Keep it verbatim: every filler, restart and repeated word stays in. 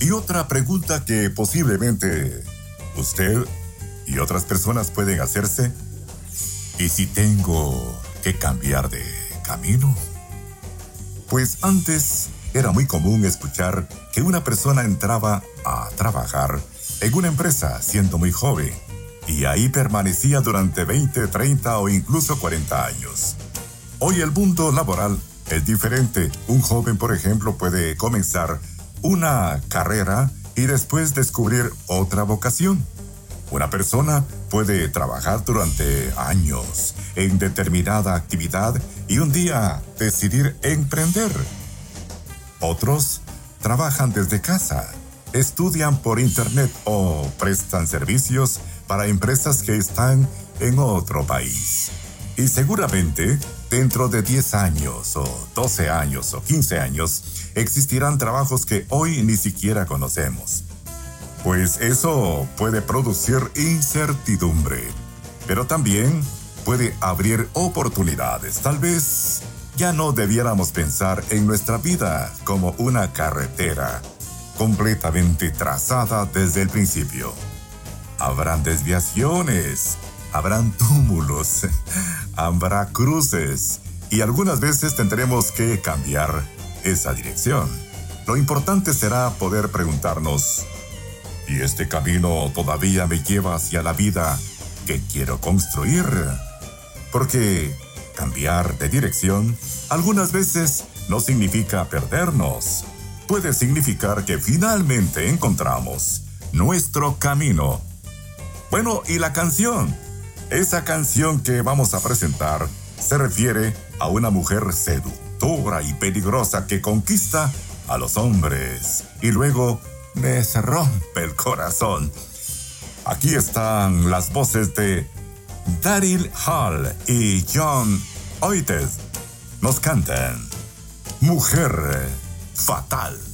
Y otra pregunta que posiblemente usted y otras personas pueden hacerse: ¿y si tengo que cambiar de camino? Pues antes era muy común escuchar que una persona entraba a trabajar en una empresa siendo muy joven y ahí permanecía durante veinte, treinta o incluso cuarenta años. Hoy el mundo laboral es diferente. Un joven, por ejemplo, puede comenzar una carrera y después descubrir otra vocación. Una persona puede trabajar durante años en determinada actividad y un día decidir emprender. Otros trabajan desde casa, estudian por internet o prestan servicios para empresas que están en otro país. Y seguramente, dentro de diez años o doce años o quince años, existirán trabajos que hoy ni siquiera conocemos. Pues eso puede producir incertidumbre, pero también puede abrir oportunidades. Tal vez ya no debiéramos pensar en nuestra vida como una carretera completamente trazada desde el principio. Habrán desviaciones, habrán túmulos, habrá cruces y algunas veces tendremos que cambiar esa dirección. Lo importante será poder preguntarnos: ¿y este camino todavía me lleva hacia la vida que quiero construir? Porque cambiar de dirección algunas veces no significa perdernos. Puede significar que finalmente encontramos nuestro camino. Bueno, ¿y la canción? Esa canción que vamos a presentar se refiere a una mujer seductora y peligrosa que conquista a los hombres y luego les rompe el corazón. Aquí están las voces de Daryl Hall y John Oates. Nos cantan Mujer Fatal.